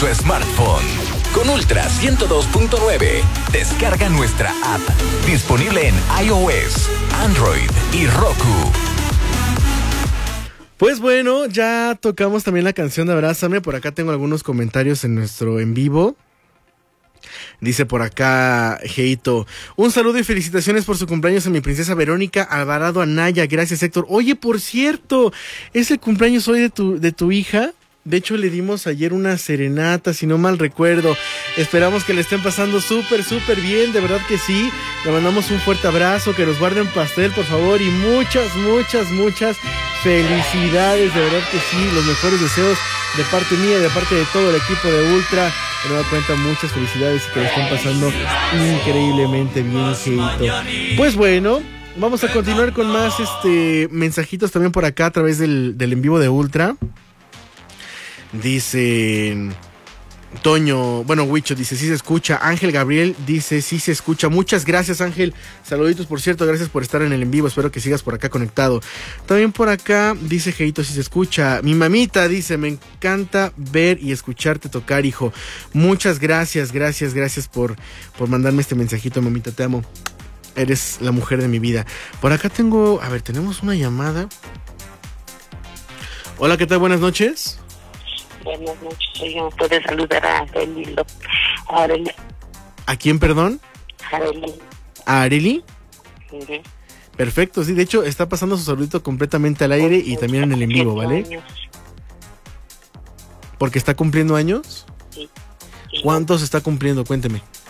tu smartphone. Con Ultra 102.9, descarga nuestra app. Disponible en iOS, Android y Roku. Pues bueno, ya tocamos también la canción de Abrázame. Por acá tengo algunos comentarios en nuestro en vivo. Dice por acá Geito: un saludo y felicitaciones por su cumpleaños a mi princesa Verónica Alvarado Anaya. Gracias, Héctor. Oye, por cierto, es el cumpleaños hoy de tu hija. De hecho, le dimos ayer una serenata, si no mal recuerdo. Esperamos que le estén pasando súper bien, de verdad que sí. Le mandamos un fuerte abrazo, que nos guarden pastel, por favor, y muchas felicidades, de verdad que sí. Los mejores deseos de parte mía y de parte de todo el equipo de Ultra. De nueva cuenta, muchas felicidades y que le estén pasando increíblemente bien, Geito. Pues bueno, vamos a continuar con más mensajitos también por acá a través del en vivo de Ultra. Dice Toño, Huicho dice sí se escucha. Ángel Gabriel dice sí se escucha. Muchas gracias, Ángel. Saluditos, por cierto, gracias por estar en el en vivo. Espero que sigas por acá conectado. También por acá dice Geito sí se escucha. Mi mamita dice: me encanta ver y escucharte tocar, hijo. Muchas gracias por mandarme este mensajito, mamita, te amo. Eres la mujer de mi vida. Por acá tenemos una llamada. Hola, ¿qué tal? Buenas noches. Buenas noches, oiga, ¿me puede saludar a Areli? ¿A quién, perdón? Areli. ¿A Areli? Uh-huh. Perfecto, sí, de hecho está pasando su saludito completamente al aire y también en el en vivo, ¿vale? Años. ¿Porque está cumpliendo años? Sí. ¿Cuántos está cumpliendo? Cuénteme.